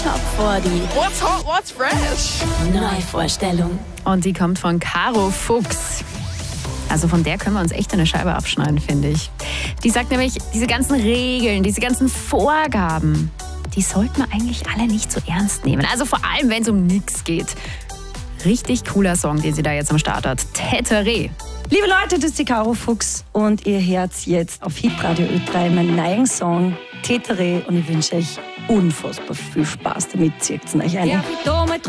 Top 40. What's hot, what's fresh? Neuvorstellung. Und die kommt von Caro Fuchs. Also von der können wir uns echt eine Scheibe abschneiden, finde ich. Die sagt nämlich, diese ganzen Regeln, diese ganzen Vorgaben, die sollten wir eigentlich alle nicht so ernst nehmen. Also vor allem, wenn es um nichts geht. Richtig cooler Song, den sie da jetzt am Start hat. Tätere. Liebe Leute, das ist die Caro Fuchs und ihr hört jetzt auf Hitradio Ö3 meinen neuen Song Tätere und ich wünsche euch unfassbar viel Spaß damit. Zieht's euch ein.